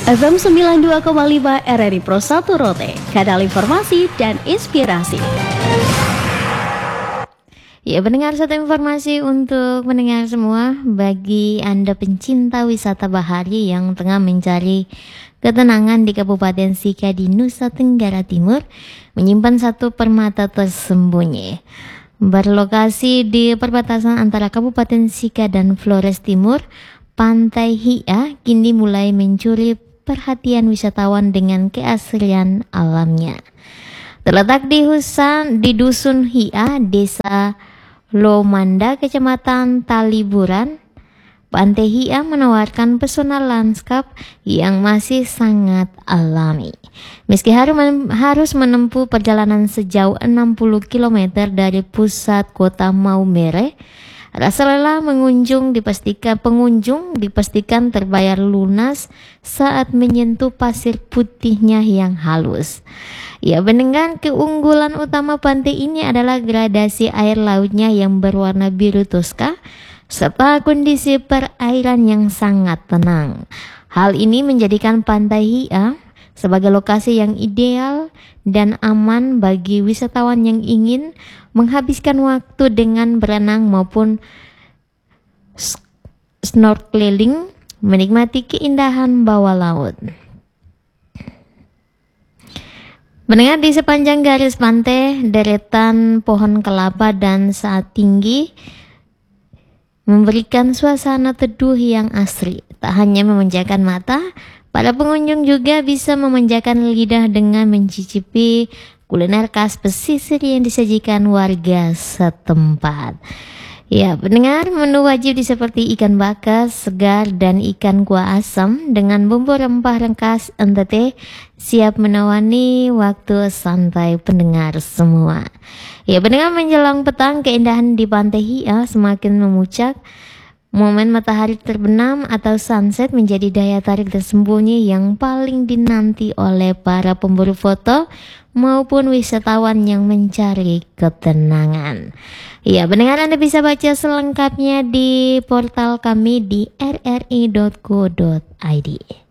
FM 92,5 RRI Pro 1 Rote, kanal informasi dan inspirasi. Ya, pendengar, satu informasi untuk pendengar semua. Bagi Anda pencinta wisata bahari yang tengah mencari ketenangan di Kabupaten Sika di Nusa Tenggara Timur, menyimpan satu permata tersembunyi. Berlokasi di perbatasan antara Kabupaten Sika dan Flores Timur, Pantai Hi'a kini mulai mencuri perhatian wisatawan dengan keasrian alamnya. Terletak di Dusun Hi'a, Desa Lomanda, Kecamatan Taliburan, Pantai Hi'a menawarkan pesona lanskap yang masih sangat alami. Meski harus menempuh perjalanan sejauh 60 km dari pusat kota Maumere, rasa lelah pengunjung dipastikan terbayar lunas saat menyentuh pasir putihnya yang halus. Ya, dengan keunggulan utama pantai ini adalah gradasi air lautnya yang berwarna biru toska serta kondisi perairan yang sangat tenang. Hal ini menjadikan Pantai Hi'a sebagai lokasi yang ideal dan aman bagi wisatawan yang ingin menghabiskan waktu dengan berenang maupun snorkeling, menikmati keindahan bawah laut. Mendengar di sepanjang garis pantai, deretan pohon kelapa dan saat tinggi memberikan suasana teduh yang asri. Tak hanya memanjakan mata, para pengunjung juga bisa memanjakan lidah dengan mencicipi kuliner khas pesisir yang disajikan warga setempat. Ya, pendengar, menu wajib seperti ikan bakar segar dan ikan kuah asam dengan bumbu rempah khas NTT siap menemani waktu santai pendengar semua. Ya, pendengar, menjelang petang keindahan di Pantai Hi'a semakin memuncak. Momen matahari terbenam atau sunset menjadi daya tarik tersembunyi yang paling dinanti oleh para pemburu foto maupun wisatawan yang mencari ketenangan. Ya, pendengar, Anda bisa baca selengkapnya di portal kami di rri.co.id.